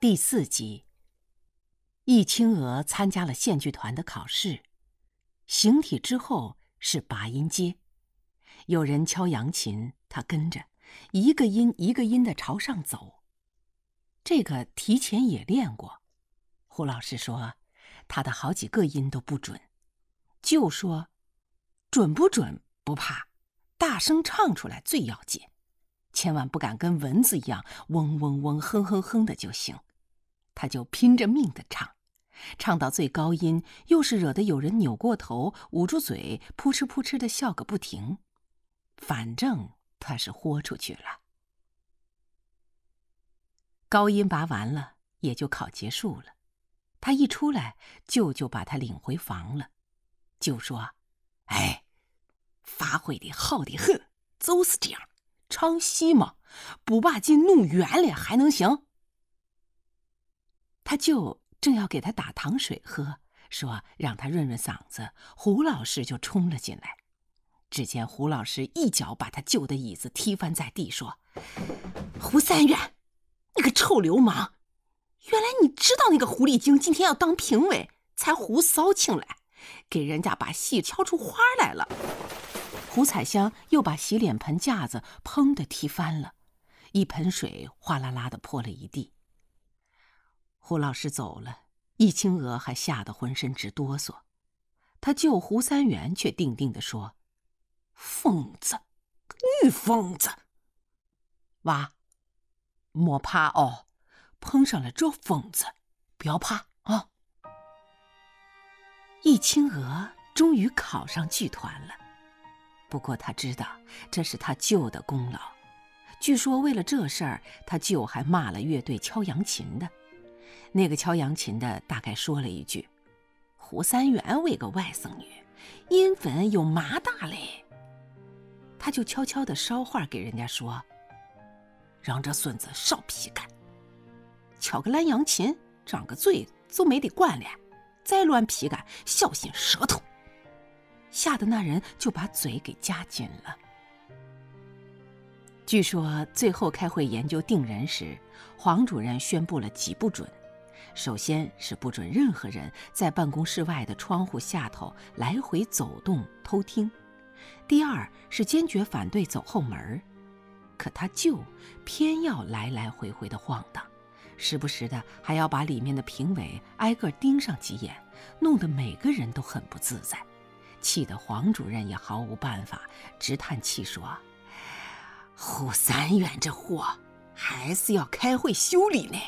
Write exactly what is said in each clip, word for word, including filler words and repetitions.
第四集，易清娥参加了县剧团的考试，形体之后是拔音阶，有人敲扬琴，她跟着一个音一个音的朝上走。这个提前也练过，胡老师说她的好几个音都不准，就说准不准不怕，大声唱出来最要紧，千万不敢跟蚊子一样嗡嗡嗡哼哼哼的就行。他就拼着命的唱，唱到最高音，又是惹得有人扭过头，捂住嘴，扑哧扑哧的笑个不停。反正他是豁出去了。高音拔完了，也就考结束了。他一出来，舅舅把他领回房了，就说：“哎，发挥的好的很，就是这样，唱戏嘛，不把劲弄圆了还能行？”他舅正要给他打糖水喝，说让他润润嗓子，胡老师就冲了进来。只见胡老师一脚把他舅的椅子踢翻在地，说：“胡三元，你个臭流氓！原来你知道那个狐狸精今天要当评委，才胡骚进来，给人家把戏敲出花来了。”胡彩香又把洗脸盆架子砰的踢翻了，一盆水哗啦啦的泼了一地。胡老师走了，易清娥还吓得浑身直哆嗦。他舅胡三元却定定地说：“疯子，女疯子！娃，莫怕哦，碰上了这疯子，不要怕啊。”易清娥终于考上剧团了，不过他知道这是他舅的功劳。据说为了这事儿，他舅还骂了乐队敲扬琴的。那个敲扬琴的大概说了一句：“胡三元为个外甥女，音粉有麻大嘞。”他就悄悄地捎话给人家说：“让这孙子少皮干，敲个蓝扬琴，张个嘴就没得管了，再乱皮干，小心舌头。”吓得那人就把嘴给夹紧了。据说最后开会研究定人时，黄主任宣布了几不准。首先是不准任何人在办公室外的窗户下头来回走动偷听，第二是坚决反对走后门。可他舅偏要来来回回的晃荡，时不时的还要把里面的评委挨个盯上几眼，弄得每个人都很不自在，气得黄主任也毫无办法，直叹气说：“胡三元这货还是要开会修理呢。”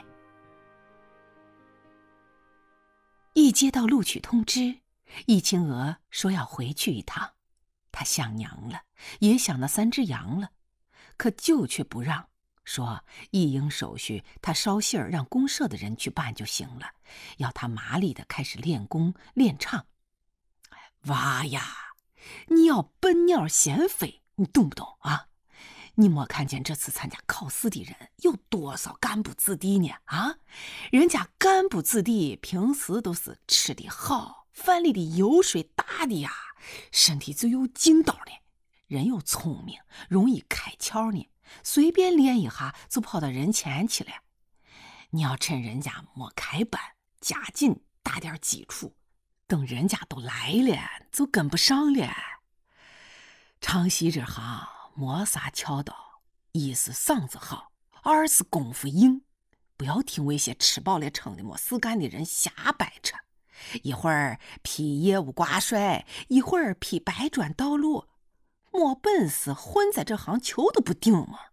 一接到录取通知，易清娥说要回去一趟。她想娘了，也想那三只羊了，可舅却不让，说一应手续他捎信儿让公社的人去办就行了，要他麻利的开始练功练唱。娃呀，你要本鸟先飞，你懂不懂啊？你没看见这次参加考试的人有多少干部子弟呢？啊，人家干部子弟平时都是吃的好，饭里的油水大的呀，身体就有劲道呢，人又聪明，容易开窍呢，随便练一下就跑到人前去了。你要趁人家没开班，加紧打点基础，等人家都来了，就跟不上了。唱戏这行没啥巧道，一是嗓子好，二是功夫硬，不要听那些吃饱了撑的没事干的人瞎掰扯，一会儿批业务挂帅，一会儿批白砖道路，没本事混在这行球都不顶嘛。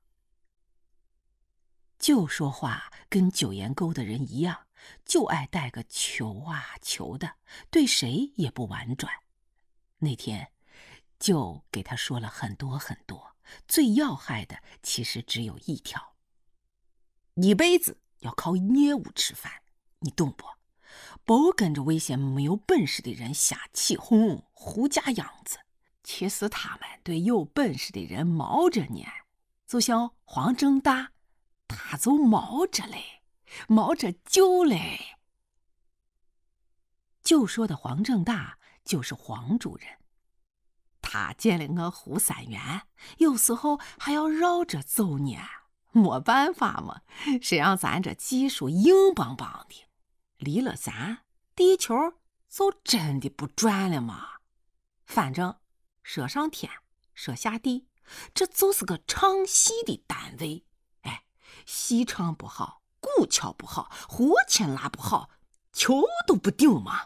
就说话跟九岩沟的人一样，就爱带个球啊球的，对谁也不婉转。那天就给他说了很多很多，最要害的其实只有一条：一辈子要靠业务吃饭，你懂不？不跟着那些没有本事的人瞎起哄胡假样子。其实他们对有本事的人毛着呢，就像黄正大，他就毛着嘞，毛着就嘞。就说的黄正大就是黄主任。他见了我胡三元，有时候还要绕着走呢， 没办法嘛，谁让咱这技术硬邦邦的，离了咱，地球就真的不转了嘛。反正说上天，说下地，这就是个唱戏的单位。哎，戏唱不好，鼓敲不好，胡琴拉不好，球都不丢嘛。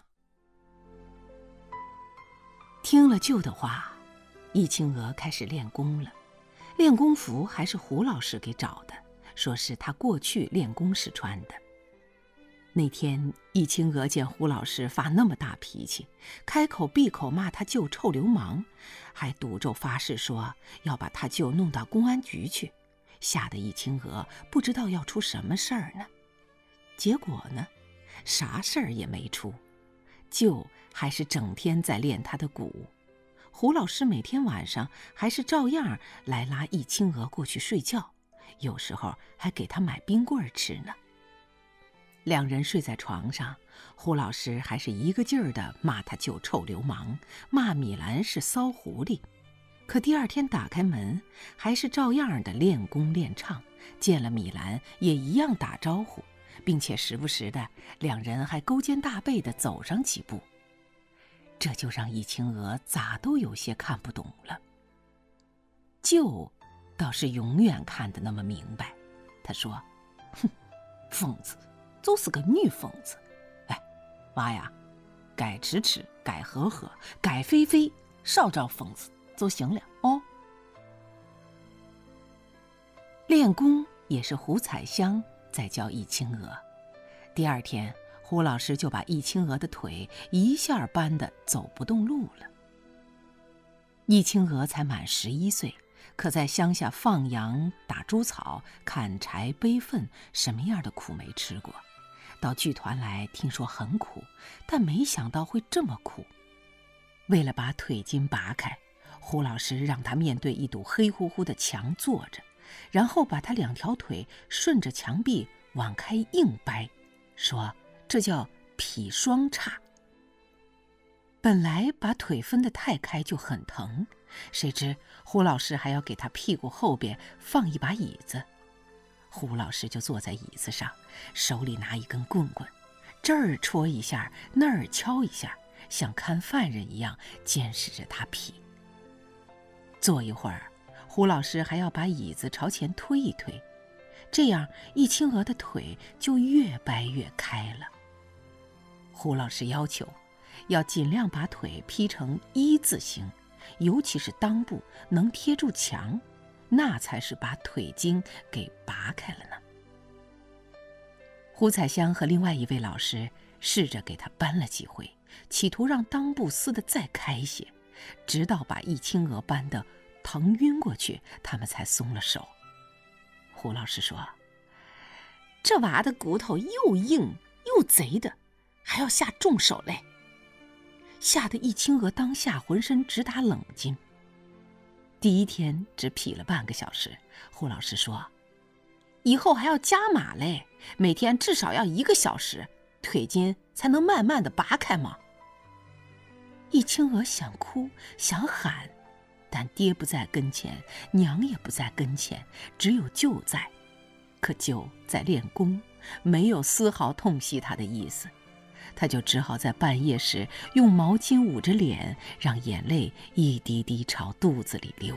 听了舅的话，易清娥开始练功了。练功服还是胡老师给找的，说是他过去练功时穿的。那天易清娥见胡老师发那么大脾气，开口闭口骂他舅臭流氓，还赌咒发誓说要把他舅弄到公安局去，吓得易清娥不知道要出什么事儿呢。结果呢，啥事儿也没出，舅还是整天在练他的鼓。胡老师每天晚上还是照样来拉易清娥过去睡觉，有时候还给他买冰棍吃呢。两人睡在床上，胡老师还是一个劲儿地骂他舅臭流氓，骂米兰是骚狐狸。可第二天打开门，还是照样的练功练唱，见了米兰也一样打招呼，并且时不时的两人还勾肩搭背地走上几步。这就让易清娥咋都有些看不懂了。舅倒是永远看得那么明白，他说：“哼，疯子就是个女疯子。哎，娃呀，该吃吃，该喝喝，该飞飞，少找疯子就行了哦。”练功也是胡彩香在教易清娥。第二天，胡老师就把易清娥的腿一下扳得走不动路了。易清娥才满十一岁，可在乡下放羊、打猪草、砍柴、背粪，什么样的苦没吃过。到剧团来，听说很苦，但没想到会这么苦。为了把腿筋拔开，胡老师让他面对一堵黑乎乎的墙坐着，然后把他两条腿顺着墙壁往开硬掰，说这叫劈双叉。本来把腿分得太开就很疼，谁知胡老师还要给他屁股后边放一把椅子。胡老师就坐在椅子上，手里拿一根棍棍，这儿戳一下，那儿敲一下，像看犯人一样监视着他劈。坐一会儿，胡老师还要把椅子朝前推一推，这样易清娥的腿就越掰越开了。胡老师要求要尽量把腿劈成一字形，尤其是裆部能贴住墙，那才是把腿筋给拔开了呢。胡彩香和另外一位老师试着给他扳了几回，企图让裆部撕得再开些，直到把易清娥扳得疼晕过去，他们才松了手。胡老师说：“这娃的骨头又硬又贼的，还要下重手嘞。”吓得易清娥当下浑身直打冷筋。第一天只劈了半个小时，胡老师说：“以后还要加码嘞，每天至少要一个小时，腿筋才能慢慢的拔开嘛。”易清娥想哭想喊，但爹不在跟前，娘也不在跟前，只有舅在。可舅在练功，没有丝毫痛惜他的意思，他就只好在半夜时用毛巾捂着脸，让眼泪一滴滴朝肚子里流。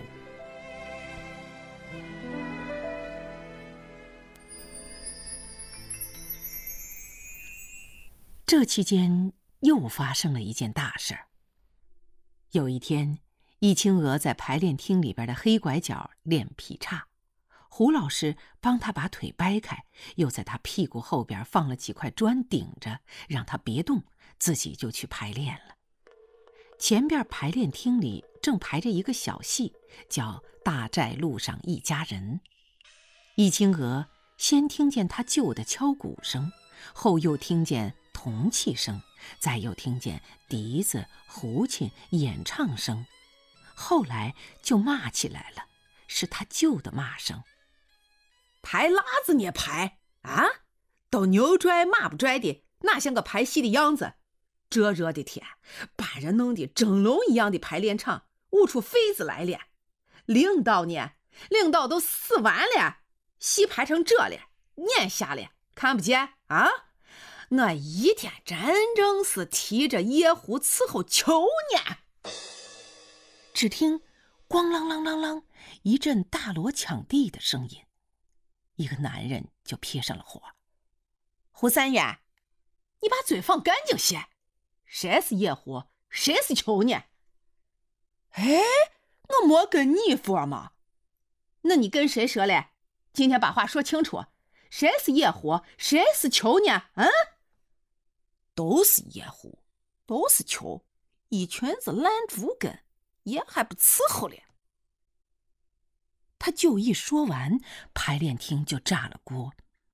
这期间又发生了一件大事儿。有一天，易清娥在排练厅里边的黑拐角练劈叉，胡老师帮他把腿掰开，又在他屁股后边放了几块砖顶着，让他别动，自己就去排练了。前边排练厅里正排着一个小戏，叫《大寨路上一家人》。易清娥先听见他舅的敲鼓声，后又听见铜器声，再又听见笛子、胡琴演唱声，后来就骂起来了，是他舅的骂声：“ 排拉子你也排啊？都牛拽马不拽的，哪像个排戏的样子？这热的天，把人弄得蒸笼一样的排练场，捂出痱子来了。领导呢？领导都死完了， 戏排成这了，眼瞎了，看不见啊？我一天真正是提着夜壶伺候秋呢。 只听咣啷啷啷啷一阵大锣抢地的声音，一个男人就撇上了火。 胡三元，你把嘴放干净些，谁是夜壶，谁是秋呢？哎，我没跟你说吗？那你跟谁说了？今天把话说清楚，谁是夜壶，谁是秋呢？嗯，都是夜壶，都是秋，一群子烂竹根，也还不伺候了。 他就一说完，排练厅就炸了锅。